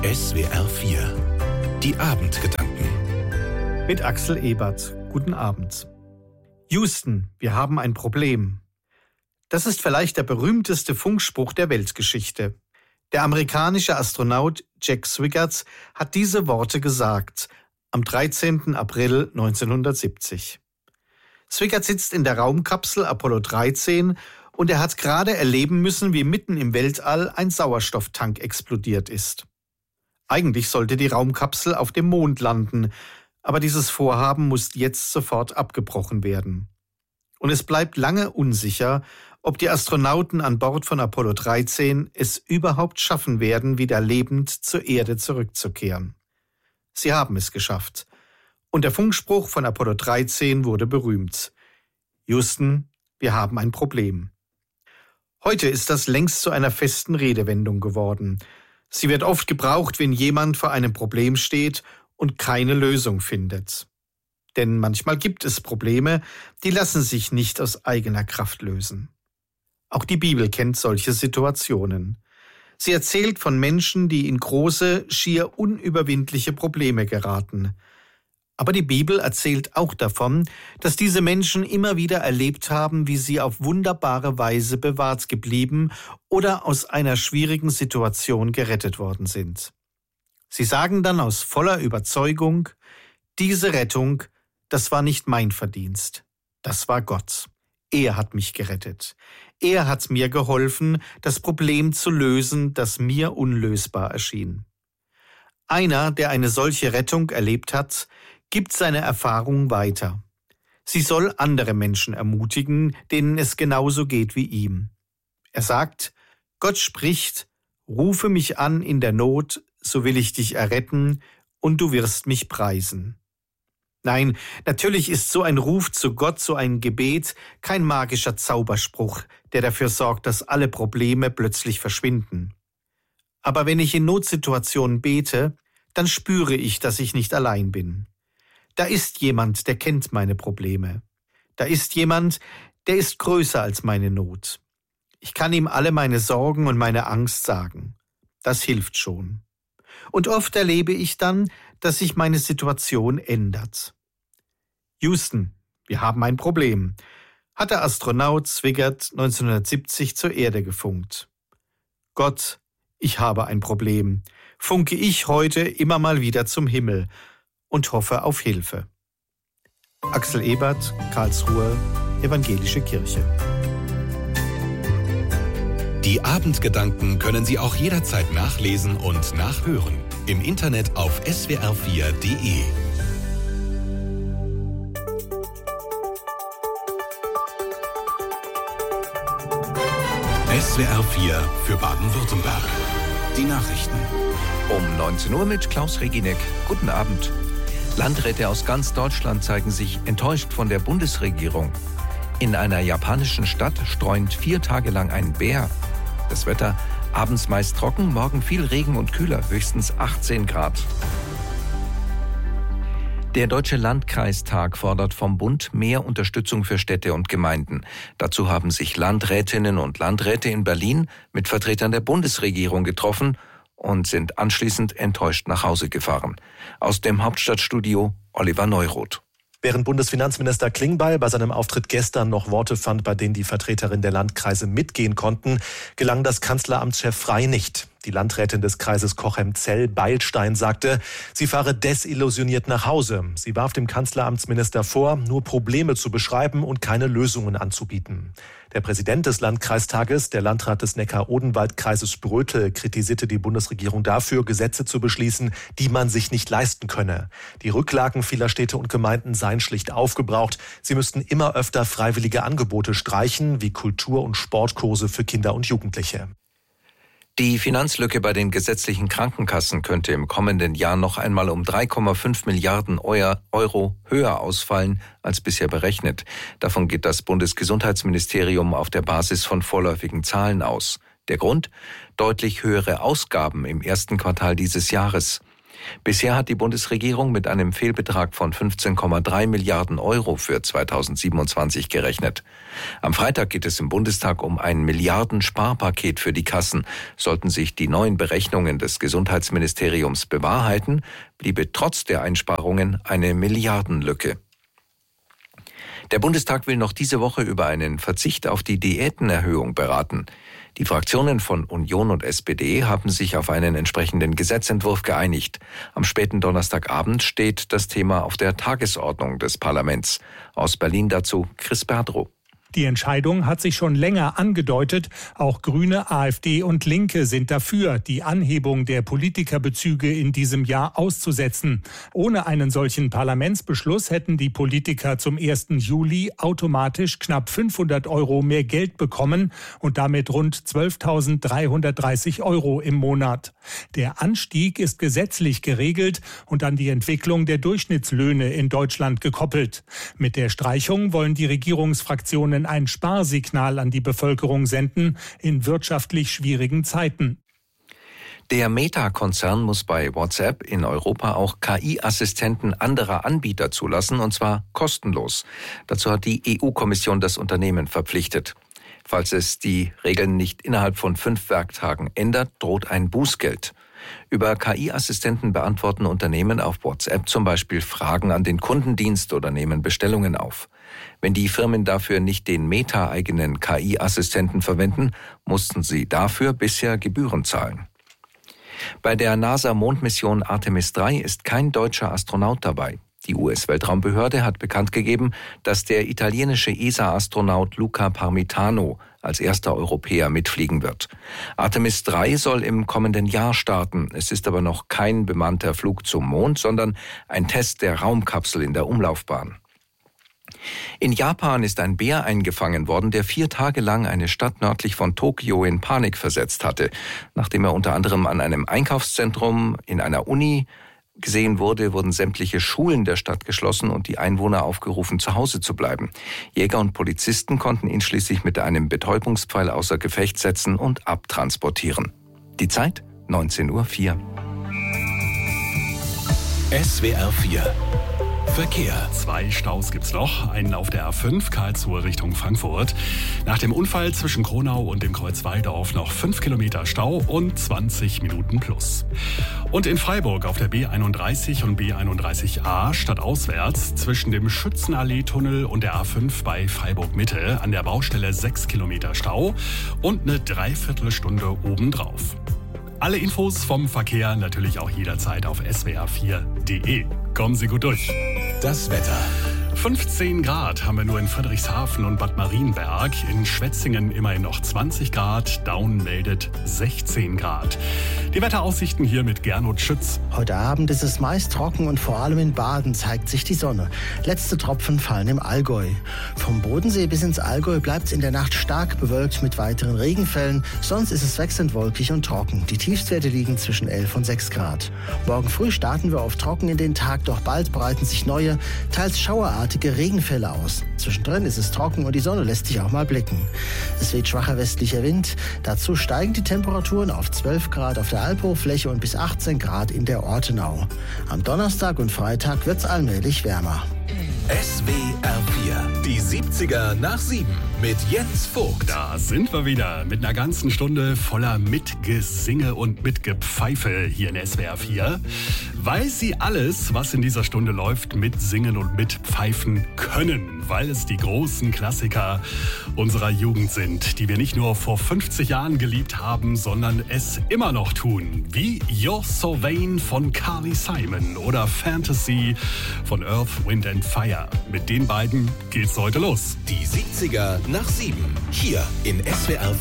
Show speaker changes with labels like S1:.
S1: SWR 4 Die Abendgedanken
S2: mit Axel Ebert. Guten Abend. Houston, wir haben ein Problem. Das ist vielleicht der berühmteste Funkspruch der Weltgeschichte. Der amerikanische Astronaut Jack Swigert hat diese Worte gesagt, am 13. April 1970. Swigert sitzt in der Raumkapsel Apollo 13 und er hat gerade erleben müssen, wie mitten im Weltall ein Sauerstofftank explodiert ist. Eigentlich sollte die Raumkapsel auf dem Mond landen, aber dieses Vorhaben muss jetzt sofort abgebrochen werden. Und es bleibt lange unsicher, ob die Astronauten an Bord von Apollo 13 es überhaupt schaffen werden, wieder lebend zur Erde zurückzukehren. Sie haben es geschafft. Und der Funkspruch von Apollo 13 wurde berühmt. Houston, wir haben ein Problem. Heute ist das längst zu einer festen Redewendung geworden. Sie wird oft gebraucht, wenn jemand vor einem Problem steht und keine Lösung findet. Denn manchmal gibt es Probleme, die lassen sich nicht aus eigener Kraft lösen. Auch die Bibel kennt solche Situationen. Sie erzählt von Menschen, die in große, schier unüberwindliche Probleme geraten. Aber die Bibel erzählt auch davon, dass diese Menschen immer wieder erlebt haben, wie sie auf wunderbare Weise bewahrt geblieben oder aus einer schwierigen Situation gerettet worden sind. Sie sagen dann aus voller Überzeugung, diese Rettung, das war nicht mein Verdienst, das war Gott. Er hat mich gerettet. Er hat mir geholfen, das Problem zu lösen, das mir unlösbar erschien. Einer, der eine solche Rettung erlebt hat, gibt seine Erfahrung weiter. Sie soll andere Menschen ermutigen, denen es genauso geht wie ihm. Er sagt, Gott spricht, rufe mich an in der Not, so will ich dich erretten und du wirst mich preisen. Nein, natürlich ist so ein Ruf zu Gott, so ein Gebet, kein magischer Zauberspruch, der dafür sorgt, dass alle Probleme plötzlich verschwinden. Aber wenn ich in Notsituationen bete, dann spüre ich, dass ich nicht allein bin. Da ist jemand, der kennt meine Probleme. Da ist jemand, der ist größer als meine Not. Ich kann ihm alle meine Sorgen und meine Angst sagen. Das hilft schon. Und oft erlebe ich dann, dass sich meine Situation ändert. Houston, wir haben ein Problem, hat der Astronaut Swigert 1970 zur Erde gefunkt. Gott, ich habe ein Problem, funke ich heute immer mal wieder zum Himmel und hoffe auf Hilfe. Axel Ebert, Karlsruhe, Evangelische Kirche.
S1: Die Abendgedanken können Sie auch jederzeit nachlesen und nachhören. Im Internet auf swr4.de. SWR 4 für Baden-Württemberg. Die Nachrichten.
S3: Um 19 Uhr mit Klaus Reginek. Guten Abend. Landräte aus ganz Deutschland zeigen sich enttäuscht von der Bundesregierung. In einer japanischen Stadt streunt 4 Tage lang ein Bär. Das Wetter abends meist trocken, morgen viel Regen und kühler, höchstens 18 Grad. Der Deutsche Landkreistag fordert vom Bund mehr Unterstützung für Städte und Gemeinden. Dazu haben sich Landrätinnen und Landräte in Berlin mit Vertretern der Bundesregierung getroffen und sind anschließend enttäuscht nach Hause gefahren. Aus dem Hauptstadtstudio Oliver Neuroth.
S4: Während Bundesfinanzminister Klingbeil bei seinem Auftritt gestern noch Worte fand, bei denen die Vertreterinnen der Landkreise mitgehen konnten, gelang das Kanzleramtschef Frey nicht. Die Landrätin des Kreises Cochem-Zell-Beilstein sagte, sie fahre desillusioniert nach Hause. Sie warf dem Kanzleramtsminister vor, nur Probleme zu beschreiben und keine Lösungen anzubieten. Der Präsident des Landkreistages, der Landrat des Neckar-Odenwald-Kreises Sprötel, kritisierte die Bundesregierung dafür, Gesetze zu beschließen, die man sich nicht leisten könne. Die Rücklagen vieler Städte und Gemeinden seien schlicht aufgebraucht. Sie müssten immer öfter freiwillige Angebote streichen, wie Kultur- und Sportkurse für Kinder und Jugendliche.
S3: Die Finanzlücke bei den gesetzlichen Krankenkassen könnte im kommenden Jahr noch einmal um 3,5 Milliarden Euro höher ausfallen als bisher berechnet. Davon geht das Bundesgesundheitsministerium auf der Basis von vorläufigen Zahlen aus. Der Grund? Deutlich höhere Ausgaben im ersten Quartal dieses Jahres. Bisher hat die Bundesregierung mit einem Fehlbetrag von 15,3 Milliarden Euro für 2027 gerechnet. Am Freitag geht es im Bundestag um ein Milliarden-Sparpaket für die Kassen. Sollten sich die neuen Berechnungen des Gesundheitsministeriums bewahrheiten, bliebe trotz der Einsparungen eine Milliardenlücke. Der Bundestag will noch diese Woche über einen Verzicht auf die Diätenerhöhung beraten. Die Fraktionen von Union und SPD haben sich auf einen entsprechenden Gesetzentwurf geeinigt. Am späten Donnerstagabend steht das Thema auf der Tagesordnung des Parlaments. Aus Berlin dazu Chris Berdrow.
S5: Die Entscheidung hat sich schon länger angedeutet. Auch Grüne, AfD und Linke sind dafür, die Anhebung der Politikerbezüge in diesem Jahr auszusetzen. Ohne einen solchen Parlamentsbeschluss hätten die Politiker zum 1. Juli automatisch knapp 500 Euro mehr Geld bekommen und damit rund 12.330 Euro im Monat. Der Anstieg ist gesetzlich geregelt und an die Entwicklung der Durchschnittslöhne in Deutschland gekoppelt. Mit der Streichung wollen die Regierungsfraktionen ein Sparsignal an die Bevölkerung senden in wirtschaftlich schwierigen Zeiten.
S3: Der Meta-Konzern muss bei WhatsApp in Europa auch KI-Assistenten anderer Anbieter zulassen, und zwar kostenlos. Dazu hat die EU-Kommission das Unternehmen verpflichtet. Falls es die Regeln nicht innerhalb von 5 Werktagen ändert, droht ein Bußgeld. Über KI-Assistenten beantworten Unternehmen auf WhatsApp zum Beispiel Fragen an den Kundendienst oder nehmen Bestellungen auf. Wenn die Firmen dafür nicht den Meta-eigenen KI-Assistenten verwenden, mussten sie dafür bisher Gebühren zahlen. Bei der NASA-Mondmission Artemis 3 ist kein deutscher Astronaut dabei. Die US-Weltraumbehörde hat bekannt gegeben, dass der italienische ESA-Astronaut Luca Parmitano als erster Europäer mitfliegen wird. Artemis 3 soll im kommenden Jahr starten. Es ist aber noch kein bemannter Flug zum Mond, sondern ein Test der Raumkapsel in der Umlaufbahn. In Japan ist ein Bär eingefangen worden, der 4 Tage lang eine Stadt nördlich von Tokio in Panik versetzt hatte. Nachdem er unter anderem an einem Einkaufszentrum, in einer Uni gesehen wurde, wurden sämtliche Schulen der Stadt geschlossen und die Einwohner aufgerufen, zu Hause zu bleiben. Jäger und Polizisten konnten ihn schließlich mit einem Betäubungspfeil außer Gefecht setzen und abtransportieren. Die Zeit 19:04 Uhr.
S1: SWR 4 Verkehr.
S6: 2 Staus gibt's noch. Einen auf der A5 Karlsruhe Richtung Frankfurt. Nach dem Unfall zwischen Kronau und dem Kreuz Walldorf noch 5 Kilometer Stau und 20 Minuten plus. Und in Freiburg auf der B31 und B31a stadtauswärts zwischen dem Schützenallee-Tunnel und der A5 bei Freiburg Mitte an der Baustelle 6 Kilometer Stau und eine Dreiviertelstunde obendrauf. Alle Infos vom Verkehr natürlich auch jederzeit auf swr4.de. Kommen Sie gut durch.
S1: Das Wetter.
S6: 15 Grad haben wir nur in Friedrichshafen und Bad Marienberg. In Schwetzingen immerhin noch 20 Grad. Daun meldet 16 Grad. Die Wetteraussichten hier mit Gernot Schütz.
S7: Heute Abend ist es meist trocken und vor allem in Baden zeigt sich die Sonne. Letzte Tropfen fallen im Allgäu. Vom Bodensee bis ins Allgäu bleibt es in der Nacht stark bewölkt mit weiteren Regenfällen. Sonst ist es wechselnd wolkig und trocken. Die Tiefstwerte liegen zwischen 11 und 6 Grad. Morgen früh starten wir oft trocken in den Tag, doch bald breiten sich neue, teils schauerartige Regenfälle aus. Zwischendrin ist es trocken und die Sonne lässt sich auch mal blicken. Es weht schwacher westlicher Wind. Dazu steigen die Temperaturen auf 12 Grad auf der Albhochfläche und bis 18 Grad in der Ortenau. Am Donnerstag und Freitag wird es allmählich wärmer.
S1: SWR 4, die 70er nach 7 mit Jens Vogt.
S6: Da sind wir wieder mit einer ganzen Stunde voller Mitgesinge und Mitgepfeife hier in SWR 4. Weil sie alles, was in dieser Stunde läuft, mitsingen und mitpfeifen können. Weil es die großen Klassiker unserer Jugend sind, die wir nicht nur vor 50 Jahren geliebt haben, sondern es immer noch tun. Wie You're So Vain von Carly Simon oder Fantasy von Earth, Wind and Fire. Mit den beiden geht's heute los.
S1: Die 70er nach 7, hier in SWR